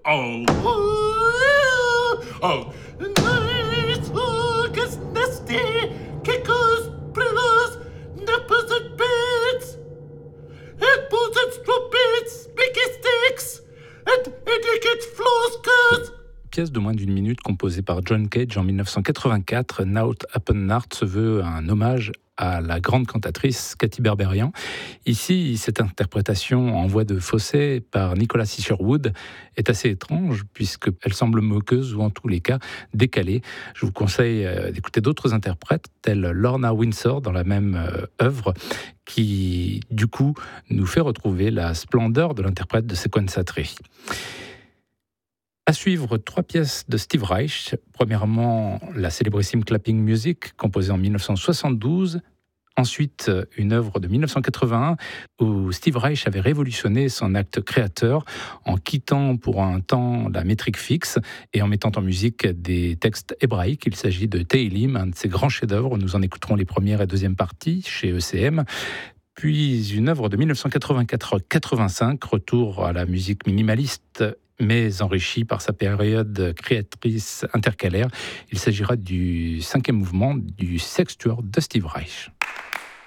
Oh, oh, nice, is nasty, kickers, brillers, nippers and bits, apples and strumpets, Mickey sticks, and etiquette floskers. Pièce de moins d'une minute composée par John Cage en 1984, Naut Appennacht se veut un hommage à la grande cantatrice Katy Berberian. Ici, cette interprétation en voix de fausset par Nicholas Isherwood est assez étrange puisqu'elle semble moqueuse ou en tous les cas décalée. Je vous conseille d'écouter d'autres interprètes tels Lorna Windsor dans la même œuvre qui, du coup, nous fait retrouver la splendeur de l'interprète de Sequenzatrice. À suivre, 3 pièces de Steve Reich. Premièrement, la célébrissime Clapping Music, composée en 1972. Ensuite, une œuvre de 1981 où Steve Reich avait révolutionné son acte créateur en quittant pour un temps la métrique fixe et en mettant en musique des textes hébraïques. Il s'agit de Tehillim, un de ses grands chefs-d'œuvre. Nous en écouterons les premières et deuxièmes parties chez ECM. Puis une œuvre de 1984-85, retour à la musique minimaliste mais enrichie par sa période créatrice intercalaire. Il s'agira du 5e mouvement du Sextuor de Steve Reich.